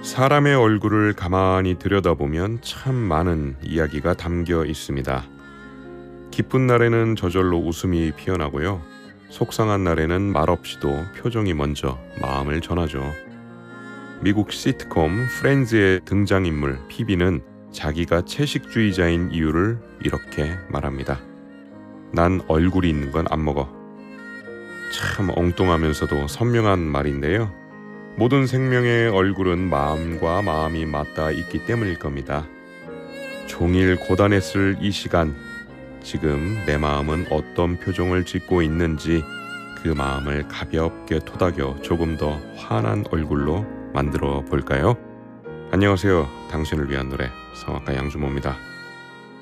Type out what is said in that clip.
사람의 얼굴을 가만히 들여다보면 참 많은 이야기가 담겨 있습니다. 기쁜 날에는 저절로 웃음이 피어나고요. 속상한 날에는 말없이도 표정이 먼저 마음을 전하죠. 미국 시트콤 프렌즈의 등장인물 피비는 자기가 채식주의자인 이유를 이렇게 말합니다. 난 얼굴이 있는 건 안 먹어. 참 엉뚱하면서도 선명한 말인데요. 모든 생명의 얼굴은 마음과 마음이 맞닿아 있기 때문일 겁니다. 종일 고단했을 이 시간, 지금 내 마음은 어떤 표정을 짓고 있는지 그 마음을 가볍게 토닥여 조금 더 환한 얼굴로 만들어 볼까요? 안녕하세요. 당신을 위한 노래 성악가 양주모입니다.